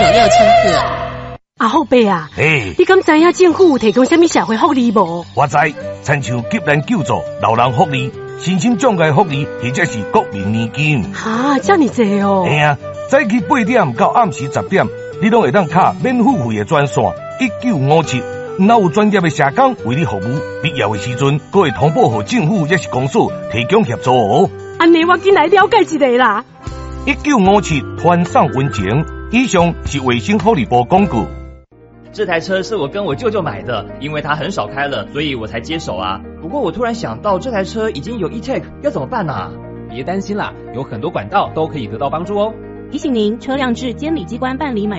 96千克。 阿后伯啊，你敢知影政府有提供什么社会福利无？ 我知，亲像急难救助、老人福利、身心障碍福利，或者是国民年金。 哈，这么多哦！ 嘿啊，早起8点到暗时10点，你拢会当卡免付费的专线1957，若有专业的社工为你服务，必要的时阵，还会通报给政府也是公所提供协助哦。 安尼我进来了解一下啦。 1957团上温情，以上是卫生福利部广告。 这台车是我跟我舅舅买的，因为他很少开了，所以我才接手啊。不过我突然想到，这台车已经有 e-tech， 要怎么办啊？ 别担心啦，有很多管道都可以得到帮助哦。 提醒您，车辆至监理机关办理买